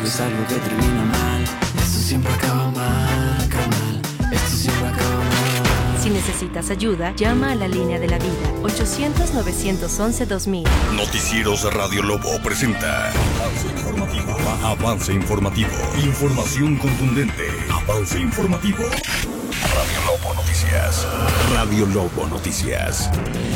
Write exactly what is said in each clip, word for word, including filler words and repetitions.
es algo que termina mal. Esto siempre acaba mal, carnal. Esto siempre acaba mal. Si necesitas ayuda, llama a la línea de la vida, ochocientos, novecientos once, dos mil. Noticieros Radio Lobo presenta Avance Informativo. Avance Informativo. Información contundente. Avance Informativo. Radio Lobo Noticias. Radio Lobo Noticias.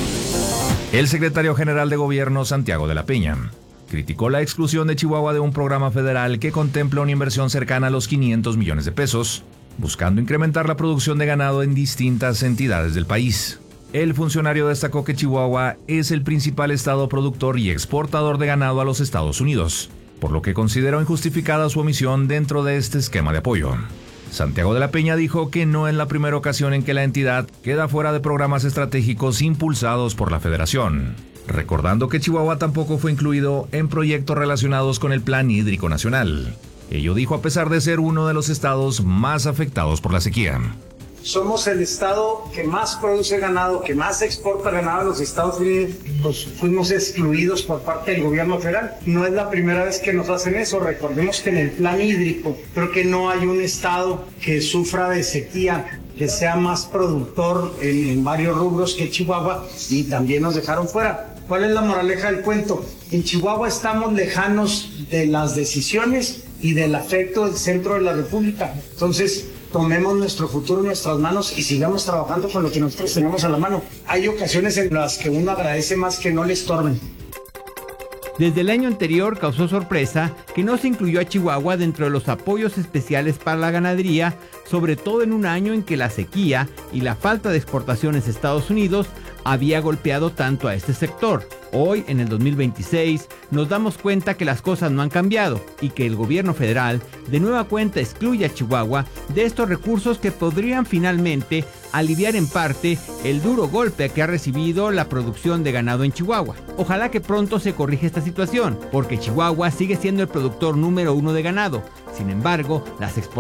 El secretario general de Gobierno, Santiago de la Peña, criticó la exclusión de Chihuahua de un programa federal que contempla una inversión cercana a los quinientos millones de pesos, buscando incrementar la producción de ganado en distintas entidades del país. El funcionario destacó que Chihuahua es el principal estado productor y exportador de ganado a los Estados Unidos, por lo que consideró injustificada su omisión dentro de este esquema de apoyo. Santiago de la Peña dijo que no es la primera ocasión en que la entidad queda fuera de programas estratégicos impulsados por la Federación, recordando que Chihuahua tampoco fue incluido en proyectos relacionados con el Plan Hídrico Nacional. Ello dijo a pesar de ser uno de los estados más afectados por la sequía. Somos el estado que más produce ganado, que más exporta ganado a los Estados Unidos. Nos fuimos excluidos por parte del gobierno federal. No es la primera vez que nos hacen eso. Recordemos que en el plan hídrico creo que no hay un estado que sufra de sequía, que sea más productor en, en varios rubros que Chihuahua, y también nos dejaron fuera. ¿Cuál es la moraleja del cuento? En Chihuahua estamos lejanos de las decisiones y del afecto del centro de la República. Entonces, tomemos nuestro futuro en nuestras manos y sigamos trabajando con lo que nosotros tenemos a la mano. Hay ocasiones en las que uno agradece más que no le estorben. Desde el año anterior causó sorpresa que no se incluyó a Chihuahua dentro de los apoyos especiales para la ganadería, sobre todo en un año en que la sequía y la falta de exportaciones a Estados Unidos había golpeado tanto a este sector. Hoy, en el dos mil veintiséis, nos damos cuenta que las cosas no han cambiado y que el gobierno federal de nueva cuenta excluye a Chihuahua de estos recursos que podrían finalmente aliviar en parte el duro golpe que ha recibido la producción de ganado en Chihuahua. Ojalá que pronto se corrija esta situación, porque Chihuahua sigue siendo el productor número uno de ganado. Sin embargo, las exportaciones